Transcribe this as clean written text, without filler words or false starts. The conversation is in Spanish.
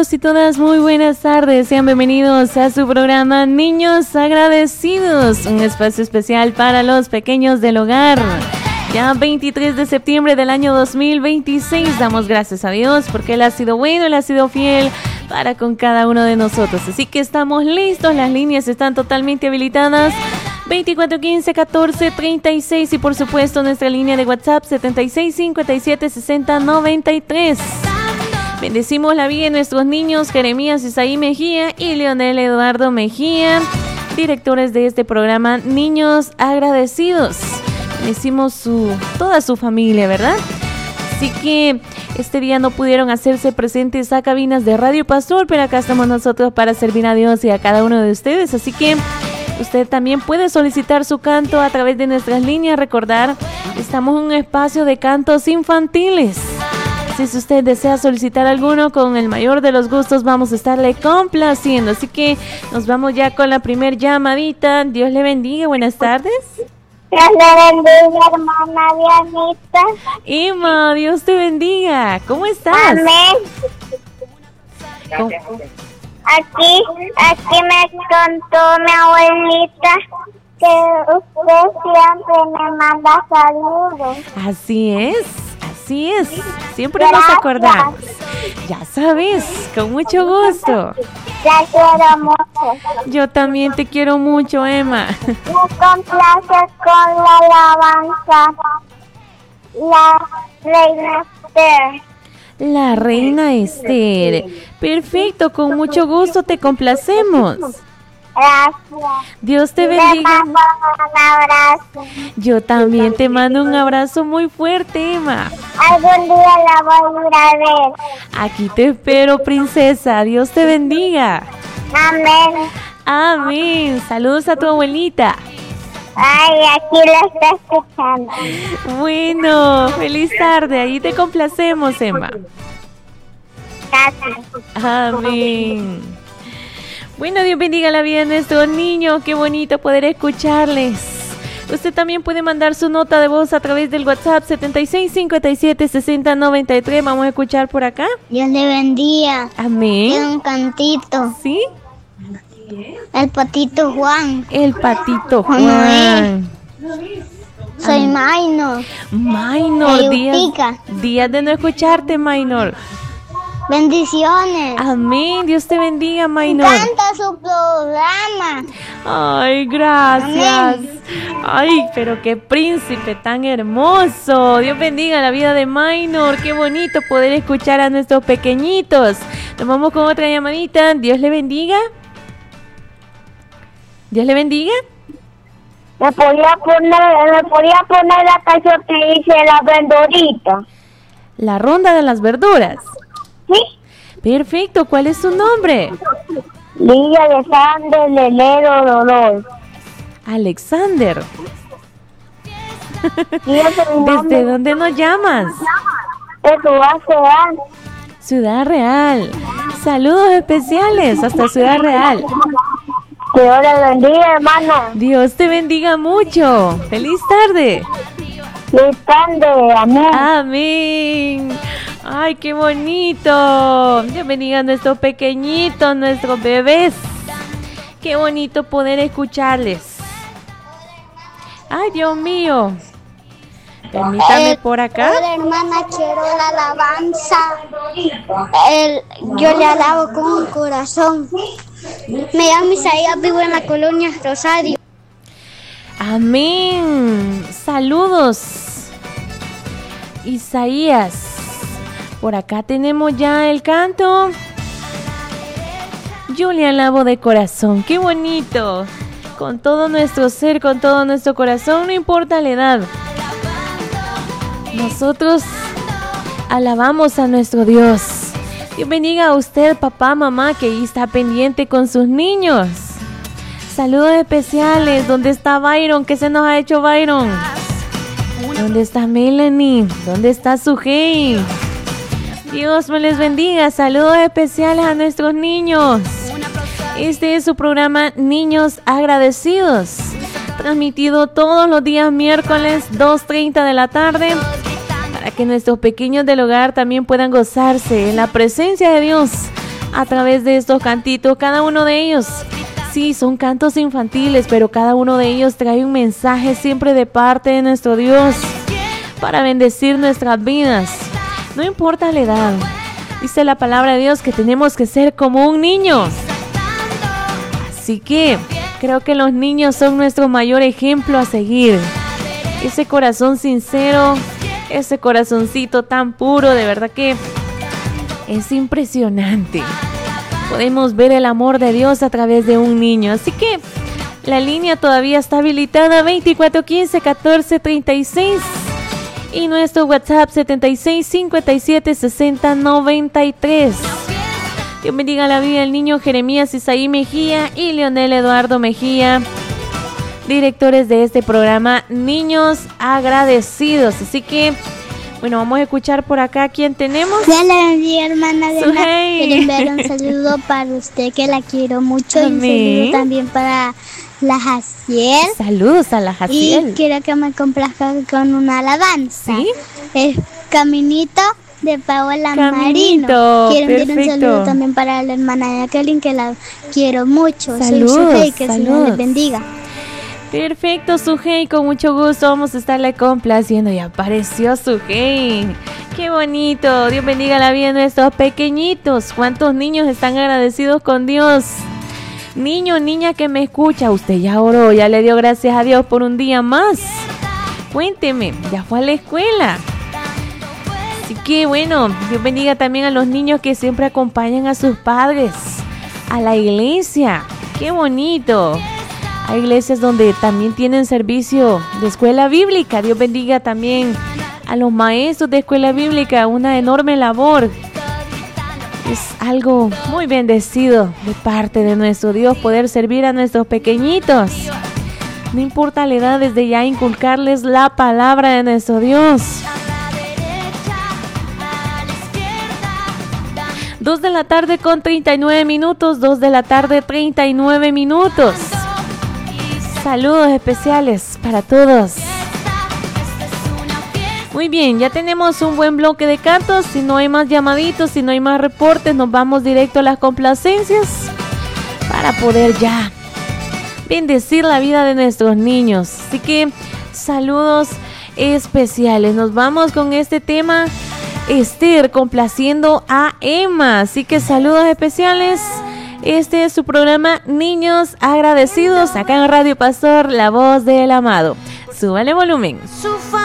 Y todas, muy buenas tardes, sean bienvenidos a su programa Niños Agradecidos, un espacio especial para los pequeños del hogar. Ya 23 de septiembre del año 2026, damos gracias a Dios porque Él ha sido bueno, Él ha sido fiel para con cada uno de nosotros. Así que estamos listos, las líneas están totalmente habilitadas, 2415-1436 y por supuesto nuestra línea de WhatsApp 76576093. Bendecimos la vida de nuestros niños Jeremías Isaí Mejía y Leonel Eduardo Mejía, directores de este programa Niños Agradecidos. Bendecimos toda su familia, ¿verdad? Así que este día no pudieron hacerse presentes a cabinas de Radio Pastor, pero acá estamos nosotros para servir a Dios y a cada uno de ustedes. Así que usted también puede solicitar su canto a través de nuestras líneas. Recordar, estamos en un espacio de cantos infantiles. Si usted desea solicitar alguno, con el mayor de los gustos vamos a estarle complaciendo. Así que nos vamos ya con la primer llamadita. Dios le bendiga, buenas tardes. Dios le bendiga, hermana Dianita. Emma, Dios te bendiga. ¿Cómo estás? Amén. Aquí me contó mi abuelita que usted siempre me manda saludos. Así es. Siempre nos acordamos. Ya sabes, con mucho gusto. La quiero mucho. Yo también te quiero mucho, Emma. Me complace con la alabanza. La reina Esther. La reina Esther. Perfecto, con mucho gusto te complacemos. Gracias. Dios te bendiga. Te mando un abrazo. Yo también te mando un abrazo muy fuerte, Emma. Algún día la voy a ir a ver. Aquí te espero, princesa. Dios te bendiga. Amén. Amén. Saludos a tu abuelita. Ay, aquí la está escuchando. Bueno, feliz tarde. Ahí te complacemos, Emma. Gracias. Amén. Bueno, Dios bendiga la vida de nuestros niños. Qué bonito poder escucharles. Usted también puede mandar su nota de voz a través del WhatsApp 76576093. Vamos a escuchar por acá. Dios le bendiga. Amén. Tiene un cantito. ¿Sí? El patito Juan. El patito Juan. Juan. Soy Maynor. Maynor, Ayutica. días de no escucharte, Maynor. Bendiciones. Amén. Dios te bendiga, Maynor. Canta su programa. Ay, gracias. Amén. Ay, pero qué príncipe tan hermoso. Dios bendiga la vida de Maynor. Qué bonito poder escuchar a nuestros pequeñitos. Nos vamos con otra llamadita. Dios le bendiga. Dios le bendiga. ¿Me podía poner la canción que dice La Verdurita? La ronda de las verduras. ¿Sí? Perfecto. ¿Cuál es su nombre? Lidia de Sandro Lelero Dolor. Alexander. Sí, ese es mi nombre. ¿Desde dónde nos llamas? De Ciudad. Ciudad Real. Saludos especiales hasta Ciudad Real. Que Dios le bendiga, hermano. Dios te bendiga mucho. Feliz tarde. Feliz tarde, amén. Amén. Ay, qué bonito. Dios bendiga a nuestros pequeñitos, nuestros bebés. Qué bonito poder escucharles. Ay, Dios mío. Permítame por acá. Hola, hermana, quiero la alabanza. Yo le alabo con un corazón. Me llamo Isaías, vivo en la colonia Rosario. Amén. Saludos, Isaías. Por acá tenemos ya el canto. Yo le alabo de corazón. ¡Qué bonito! Con todo nuestro ser, con todo nuestro corazón, no importa la edad. Nosotros alabamos a nuestro Dios. Dios bendiga a usted, papá, mamá, que ahí está pendiente con sus niños. Saludos especiales. ¿Dónde está Byron? ¿Qué se nos ha hecho Byron? ¿Dónde está Melanie? ¿Dónde está Sujei? Dios me les bendiga. Saludos especiales a nuestros niños. Este es su programa Niños Agradecidos, transmitido todos los días miércoles 2:30 de la tarde, para que nuestros pequeños del hogar también puedan gozarse en la presencia de Dios a través de estos cantitos, cada uno de ellos. Sí, son cantos infantiles, pero cada uno de ellos trae un mensaje siempre de parte de nuestro Dios para bendecir nuestras vidas. No importa la edad. Dice la palabra de Dios que tenemos que ser como un niño. Así que creo que los niños son nuestro mayor ejemplo a seguir. Ese corazón sincero, ese corazoncito tan puro, de verdad que es impresionante. Podemos ver el amor de Dios a través de un niño. Así que la línea todavía está habilitada, 2415-1436. Y nuestro WhatsApp 76576093. Dios bendiga la vida del niño Jeremías Isaí Mejía y Leonel Eduardo Mejía, directores de este programa Niños Agradecidos. Así que, bueno, vamos a escuchar por acá quién tenemos. Dios la bendiga, hermana Diana. Quiero enviar un saludo para usted, que la quiero mucho. Amén. Y un saludo también para la Jaciel. Saludos a la Jaciel. Y quiero que me complazca con una alabanza. ¿Sí? Es Caminito de Paola Caminito, Marino. Quiero enviar perfecto. un saludo también para la hermana Jacqueline, que la quiero mucho. Saludos, Soy Sujei, que el Señor les bendiga. Perfecto, Sujei, con mucho gusto vamos a estarle complaciendo. Y apareció Sujei. Qué bonito. Dios bendiga la vida de nuestros pequeñitos. ¿Cuántos niños están agradecidos con Dios? Niño, niña que me escucha, usted ya oró, ya le dio gracias a Dios por un día más. Cuénteme, ya fue a la escuela. Así que bueno, Dios bendiga también a los niños que siempre acompañan a sus padres a la iglesia. Qué bonito. Hay iglesias donde también tienen servicio de escuela bíblica. Dios bendiga también a los maestros de escuela bíblica, una enorme labor. Es algo muy bendecido de parte de nuestro Dios poder servir a nuestros pequeñitos. No importa la edad, desde ya inculcarles la palabra de nuestro Dios. 2 de la tarde con 39 minutos, 2 de la tarde 39 minutos. Saludos especiales para todos. Muy bien, ya tenemos un buen bloque de cantos. Si no hay más llamaditos, si no hay más reportes, nos vamos directo a las complacencias para poder ya bendecir la vida de nuestros niños. Así que saludos especiales. Nos vamos con este tema, Esther, complaciendo a Emma. Así que saludos especiales. Este es su programa Niños Agradecidos, acá en Radio Pastor, la voz del amado. Súbale volumen.